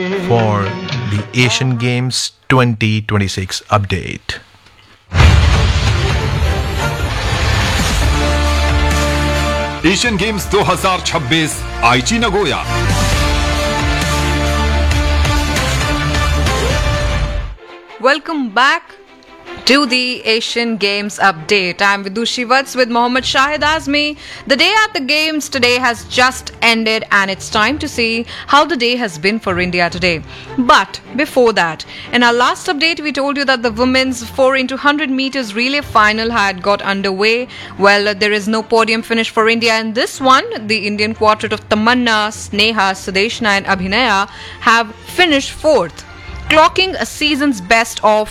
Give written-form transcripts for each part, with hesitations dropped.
for the Asian Games 2026 update. Asian games 2026 आईची Nagoya. Welcome back to the Asian Games update. I'm Vidushi Vats with Mohammad Shahid Azmi. The day at the Games today has just ended and it's time to see how the day has been for India today. But before that, in our last update we told you that the women's 4 into 100 meters relay final had got underway. Well, there is no podium finish for India in this one. The Indian quartet of Tamanna, Sneha, Sudeshna and Abhinaya have finished 4th, clocking a season's best of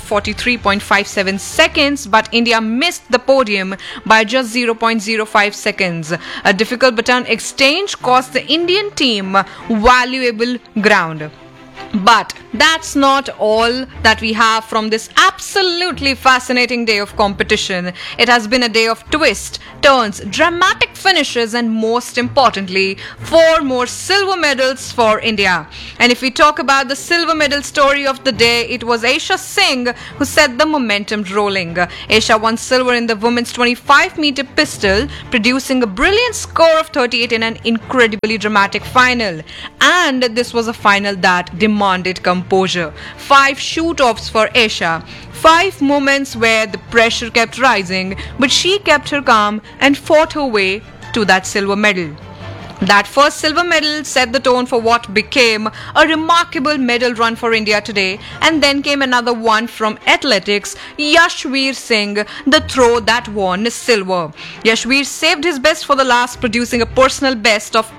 43.57 seconds, but India missed the podium by just 0.05 seconds. A difficult baton exchange cost the Indian team valuable ground. But that's not all that we have from this absolutely fascinating day of competition. It has been a day of twists, turns, dramatic finishes, and most importantly, 4 more silver medals for India. And if we talk about the silver medal story of the day, it was Aisha Singh who set the momentum rolling. Aisha won silver in the women's 25-meter pistol, producing a brilliant score of 38 in an incredibly dramatic final. And this was a final that demanded composure. 5 shoot-offs for Aisha. 5 moments where the pressure kept rising, but she kept her calm and fought her way to that silver medal. That first silver medal set the tone for what became a remarkable medal run for India today, and then came another one from athletics, Yashveer Singh, the throw that won silver. Yashveer saved his best for the last, producing a personal best of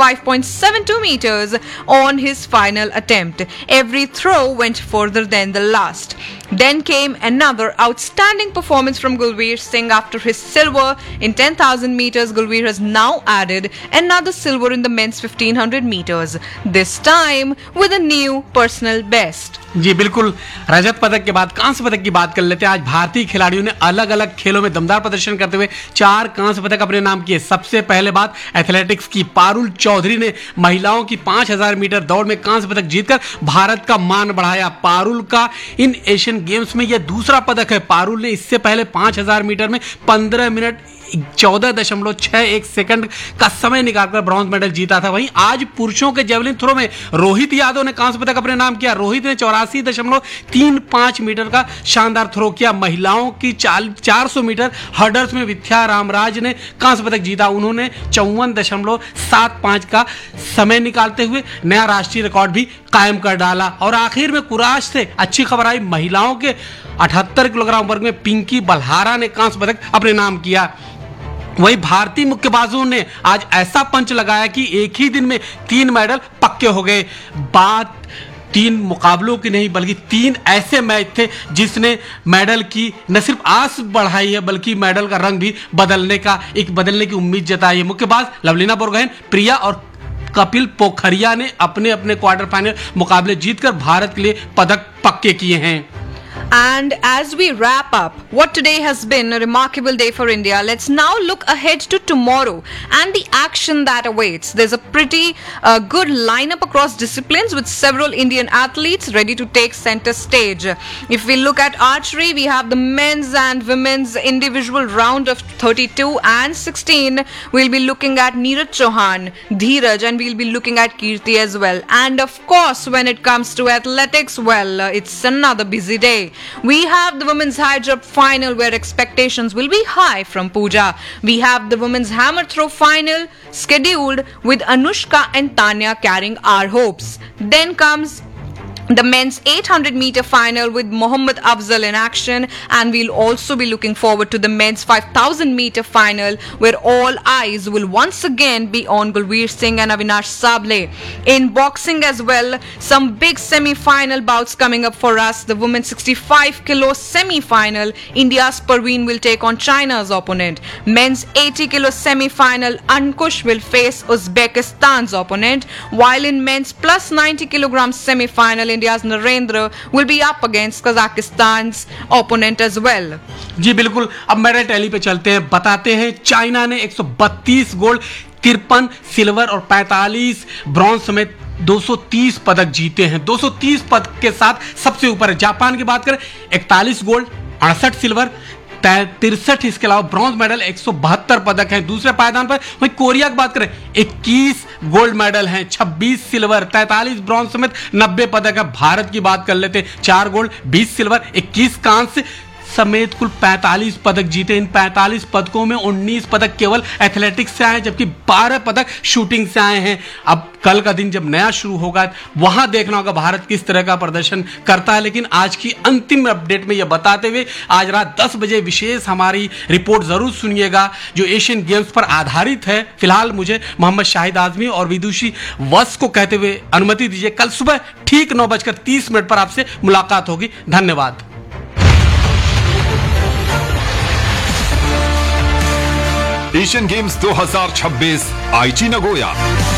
85.72 meters on his final attempt. Every throw went further than the last. Then came another outstanding performance from Gulveer Singh after his silver in 10,000 meters. Gulveer has now added another silver in the men's 1500 meters, this time with a new personal best. जी बिल्कुल, रजत पदक के बाद कांस्य पदक की बात कर लेते हैं। आज भारतीय खिलाड़ियों ने अलग अलग खेलों में दमदार प्रदर्शन करते हुए 4 कांस्य पदक अपने नाम किए। सबसे पहले बात एथलेटिक्स की। पारुल चौधरी ने महिलाओं की 5000 मीटर दौड़ में कांस्य पदक जीतकर भारत का मान बढ़ाया। पारुल का इन एशियन गेम्स में यह दूसरा पदक है। पारुल ने इससे पहले 5000 मीटर में 15 मिनट 14.61 सेकंड का समय निकालकर ब्रॉन्ज मेडल जीता था। वहीं आज पुरुषों के जेवलिन थ्रो में रोहित यादव ने कांस्य पदक अपने नाम किया। रोहित ने 84.35 मीटर का शानदार थ्रो किया। महिलाओं की 400 मीटर हर्डल्स में विद्या रामराज ने कांस्य पदक जीता। उन्होंने 54.75 का समय निकालते हुए नया राष्ट्रीय रिकॉर्ड भी कायम कर डाला। और आखिर में कुराश से अच्छी खबर आई। महिलाओं के 78 किलोग्राम वर्ग में पिंकी बल्हारा ने कांस्य पदक अपने नाम किया। वही भारतीय मुक्केबाजों ने आज ऐसा पंच लगाया कि एक ही दिन में 3 मेडल पक्के हो गए। बात 3 मुकाबलों की नहीं बल्कि 3 ऐसे मैच थे जिसने मेडल की न सिर्फ आस बढ़ाई है बल्कि मेडल का रंग भी बदलने की उम्मीद जताई है। मुक्केबाज लवलीना बोरगोहेन, प्रिया और कपिल पोखरिया ने अपने अपने क्वार्टर फाइनल मुकाबले जीतकर भारत के लिए पदक पक्के किए हैं। And as we wrap up what today has been a remarkable day for India, let's now look ahead to tomorrow and the action that awaits. There's a pretty good lineup across disciplines with several Indian athletes ready to take center stage. If we look at archery, we have the men's and women's individual round of 32 and 16. We'll be looking at Neeraj Chauhan, Dheeraj, and we'll be looking at Kirti as well. And of course, when it comes to athletics, well, it's another busy day. We have the women's high jump final where expectations will be high from Pooja. We have the women's hammer throw final scheduled with Anushka and Tanya carrying our hopes. Then comes the men's 800-meter final with Mohammad Afzal in action, and we'll also be looking forward to the men's 5000-meter final where all eyes will once again be on Gulveer Singh and Avinash Sable. In boxing as well, some big semi-final bouts coming up for us. The women's 65-kilo semi-final, India's Parveen will take on China's opponent. Men's 80-kilo semi-final, Ankush will face Uzbekistan's opponent, while in men's plus 90-kilogram semi-final, India's Narendra will be up against Kazakhstan's opponent as well. जी बिल्कुल, अब medal tally पे चलते हैं। बताते हैं China ने 132 gold, 53 silver और 45 bronze समेत 230 पदक जीते हैं। 230 पदक के साथ सबसे ऊपर है। जापान की बात करें 41 गोल्ड, 68 सिल्वर, 63 इसके अलावा ब्रॉन्ज मेडल, 172 पदक हैं दूसरे पायदान पर। वहीं कोरिया की बात करें 21 गोल्ड मेडल हैं, 26 सिल्वर, 43 ब्रॉन्ज समेत 90 पदक है। भारत की बात कर लेते हैं, 4 गोल्ड, 20 सिल्वर, 21 कांस्य समेत कुल 45 पदक जीते। इन 45 पदकों में 19 पदक केवल एथलेटिक्स से आए, जबकि 12 पदक शूटिंग से आए हैं। अब कल का दिन जब नया शुरू होगा वहां देखना होगा भारत किस तरह का प्रदर्शन करता है। लेकिन आज की अंतिम अपडेट में यह बताते हुए आज रात 10 बजे विशेष हमारी रिपोर्ट जरूर सुनिएगा जो एशियन गेम्स पर आधारित है। फिलहाल मुझे मोहम्मद शाहिद आजमी और विदुषी वत्स को कहते हुए अनुमति दीजिए। कल सुबह ठीक 9:30 पर आपसे मुलाकात होगी। धन्यवाद। एशियन गेम्स 2026 आईची नगोया।